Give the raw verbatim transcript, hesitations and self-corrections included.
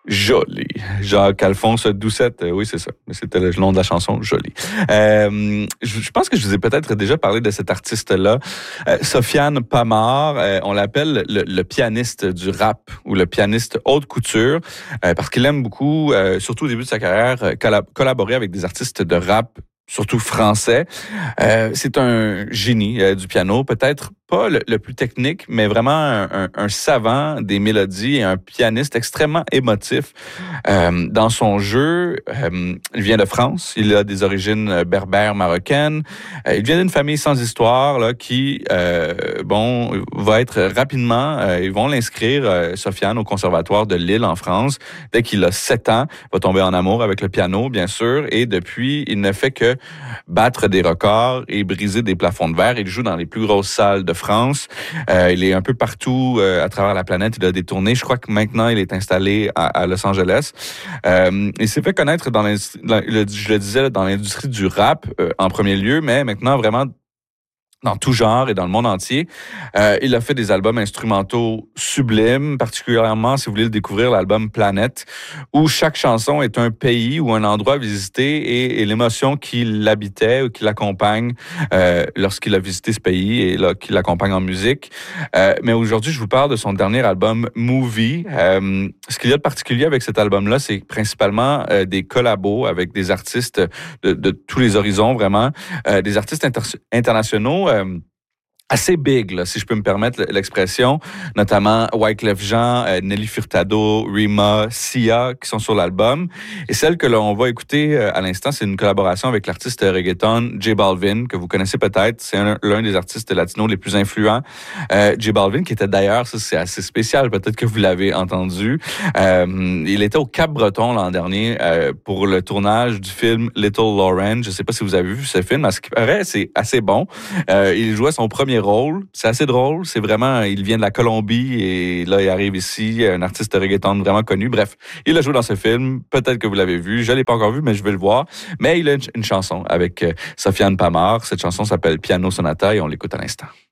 Joli. Jacques-Alphonse Doucette, euh, oui, c'est ça. C'était le nom de la chanson, Joli. Euh, je, je pense que je vous ai peut-être déjà parlé de cet artiste-là. Euh, Sofiane Pamart, euh, on l'appelle le, le pianiste du rap ou le pianiste haute couture, euh, parce qu'il aime beaucoup, euh, surtout au début de sa carrière, euh, collab- collaborer avec des artistes de rap, surtout français. Euh, c'est un génie euh, du piano, peut-être pas le, le plus technique, mais vraiment un, un, un savant des mélodies et un pianiste extrêmement émotif. Euh, dans son jeu, euh, il vient de France, il a des origines berbères marocaines, euh, il vient d'une famille sans histoire là, qui, euh, bon, va être rapidement, euh, ils vont l'inscrire, euh, Sofiane, au Conservatoire de Lille en France. Dès qu'il a sept ans, il va tomber en amour avec le piano, bien sûr, et depuis, il ne fait que battre des records et briser des plafonds de verre. Il joue dans les plus grosses salles de France. Euh, il est un peu partout euh, à travers la planète. Il a des tournées. Je crois que maintenant, il est installé à, à Los Angeles. Euh, il s'est fait connaître dans l'industrie, dans, je le disais, dans l'industrie du rap euh, en premier lieu, mais maintenant vraiment dans tout genre et dans le monde entier. Euh, il a fait des albums instrumentaux sublimes, particulièrement, si vous voulez le découvrir, l'album Planète, où chaque chanson est un pays ou un endroit à visiter et, et l'émotion qui l'habitait ou qui l'accompagne euh, lorsqu'il a visité ce pays et là, qui l'accompagne en musique. Euh, mais aujourd'hui, je vous parle de son dernier album, Movie. Euh, ce qu'il y a de particulier avec cet album-là, c'est principalement euh, des collabos avec des artistes de, de tous les horizons, vraiment, euh, des artistes inter- internationaux, Euh, assez big, là, si je peux me permettre l'expression, notamment Wyclef Jean, euh, Nelly Furtado, Rima, Sia, qui sont sur l'album. Et celle que l'on va écouter euh, à l'instant, c'est une collaboration avec l'artiste reggaeton J Balvin, que vous connaissez peut-être. C'est un, l'un des artistes latinos les plus influents. Euh, J Balvin, qui était d'ailleurs, ça c'est assez spécial, peut-être que vous l'avez entendu. Euh, il était au Cap-Breton l'an dernier euh, pour le tournage du film Little Lauren. Je ne sais pas si vous avez vu ce film. À ce qui paraît, c'est assez bon. Euh, il jouait son premier rôle. C'est assez drôle. C'est vraiment, il vient de la Colombie et là, il arrive ici, un artiste reggaeton vraiment connu. Bref, il a joué dans ce film. Peut-être que vous l'avez vu. Je l'ai pas encore vu, mais je vais le voir. Mais il a une, une chanson avec Sofiane Pamart. Cette chanson s'appelle Piano Sonata et on l'écoute à l'instant.